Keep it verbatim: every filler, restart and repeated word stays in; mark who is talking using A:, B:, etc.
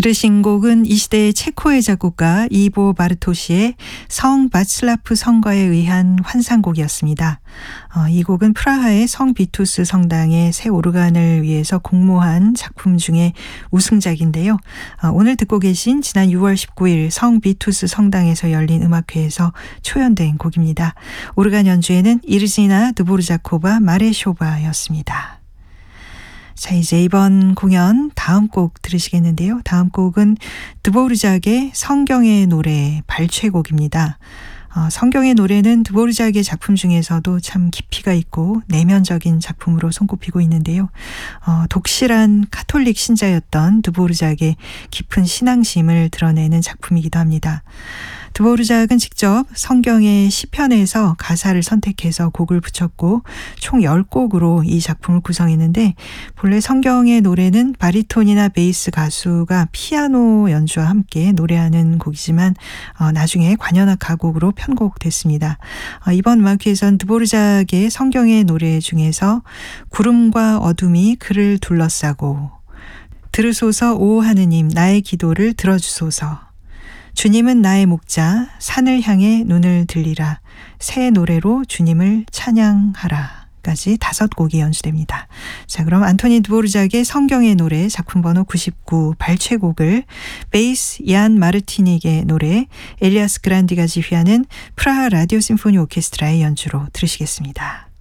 A: 들으신 곡은 이 시대의 체코의 작곡가 이보 바르토시의 성 바츠라프 성가에 의한 환상곡이었습니다. 어, 이 곡은 프라하의 성 비투스 성당의 새 오르간을 위해서 공모한 작품 중에 우승작인데요. 어, 오늘 듣고 계신 지난 유월 십구일 성 비투스 성당에서 열린 음악회에서 초연된 곡입니다. 오르간 연주에는 이르지나 드보르자코바 마레쇼바였습니다. 자, 이제 이번 공연 다음 곡 들으시겠는데요. 다음 곡은 드보르작의 성경의 노래 발췌곡입니다. 어, 성경의 노래는 드보르작의 작품 중에서도 참 깊이가 있고 내면적인 작품으로 손꼽히고 있는데요. 어, 독실한 카톨릭 신자였던 드보르작의 깊은 신앙심을 드러내는 작품이기도 합니다. 드보르작은 직접 성경의 시편에서 가사를 선택해서 곡을 붙였고 총 열 곡으로 이 작품을 구성했는데, 본래 성경의 노래는 바리톤이나 베이스 가수가 피아노 연주와 함께 노래하는 곡이지만 어, 나중에 관현악 가곡으로 편곡됐습니다. 어, 이번 음악회에서는 드보르작의 성경의 노래 중에서 구름과 어둠이 그를 둘러싸고, 들으소서 오 하느님 나의 기도를 들어주소서, 주님은 나의 목자, 산을 향해 눈을 들리라, 새 노래로 주님을 찬양하라 까지 다섯 곡이 연주됩니다. 자, 그럼 안토니 드보르작의 성경의 노래 작품 번호 구십구 발췌곡을 베이스 얀 마르티닉의 노래, 엘리아스 그란디가 지휘하는 프라하 라디오 심포니 오케스트라의 연주로 들으시겠습니다.